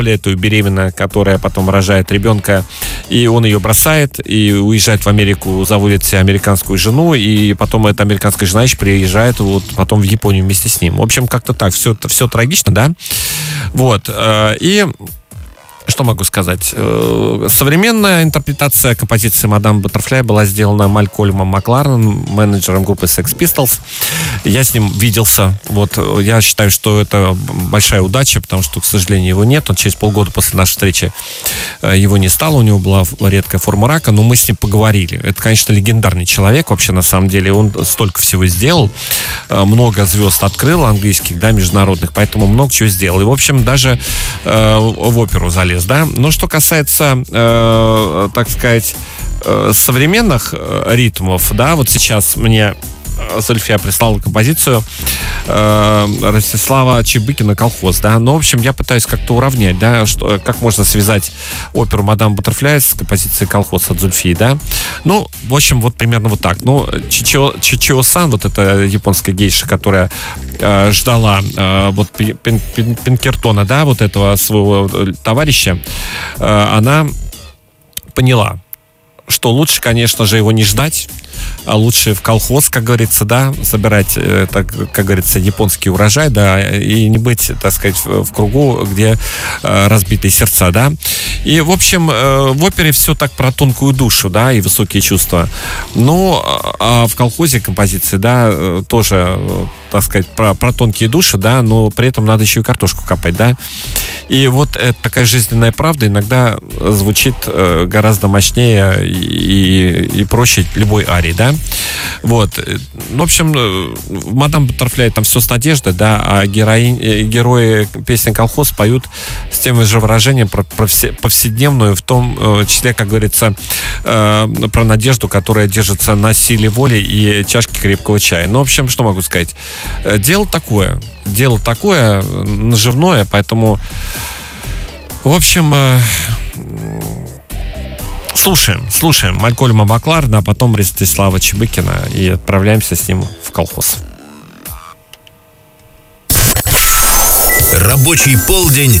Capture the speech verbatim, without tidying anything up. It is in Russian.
эту беременная, которая потом рожает ребенка, и он ее бросает и уезжает в Америку, заводит себе американскую жену, и потом эта американская жена еще приезжает вот потом в Японию вместе с ним. В общем, как-то так, все, все трагично, да? Вот, и... Что могу сказать? Современная интерпретация композиции «Мадам Баттерфляй» была сделана Малькольмом Маклареном, менеджером группы Sex Pistols. Я с ним виделся. Вот, я считаю, что это большая удача, потому что, к сожалению, его нет. Он через полгода после нашей встречи его не стало. У него была редкая форма рака, но мы с ним поговорили. Это, конечно, легендарный человек вообще, на самом деле. Он столько всего сделал. Много звезд открыл английских, да, международных, поэтому много чего сделал. И, в общем, даже э, в оперу залез. Да? Но что касается, э, так сказать, э, современных ритмов, да, вот сейчас мне Зульфия прислала композицию э, Ростислава Чебыкина «Колхоз», да, но, в общем, я пытаюсь как-то уравнять, да, что, как можно связать оперу «Мадам Баттерфляй» с композицией «Колхоз» от Зульфии, да, ну, в общем, вот примерно вот так. Ну, Чичио, Чичио-сан, вот эта японская гейша, которая э, ждала э, вот Пин, Пин, Пинкертона, да, вот этого своего товарища, э, она поняла, что лучше, конечно же, его не ждать, а лучше в колхоз, как говорится, да, собирать, это, как говорится, японский урожай, да, и не быть, так сказать, в, в кругу, где э, разбитые сердца, да. И, в общем, э, в опере все так про тонкую душу, да, и высокие чувства. Ну, а в колхозе композиции, да, тоже, так сказать, про, про тонкие души, да, но при этом надо еще и картошку копать, да. И вот э, такая жизненная правда иногда звучит э, гораздо мощнее и, и проще любой арии, да. Вот. В общем, в «Мадам Баттерфляй» там все с надеждой, да, а герои, герои песни «Колхоз» поют с тем же выражением про, про все, повседневную, в том числе, как говорится, э, про надежду, которая держится на силе воли и чашке крепкого чая. Ну, в общем, что могу сказать? Дело такое. Дело такое, наживное, поэтому, в общем, э, слушаем, слушаем Малькольма Макларена, а потом Ростислава Чебыкина и отправляемся с ним в колхоз. Рабочий полдень